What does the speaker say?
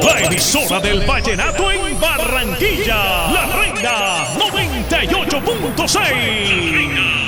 la emisora del vallenato en Barranquilla, La Renga 98.6.